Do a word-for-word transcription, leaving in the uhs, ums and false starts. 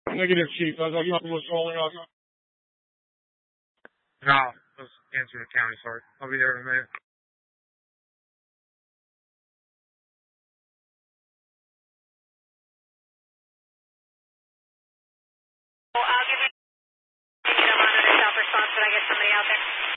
Negative, Chief. I thought nothing was rolling up. No, let's answer the county, sorry. I'll be there in a minute.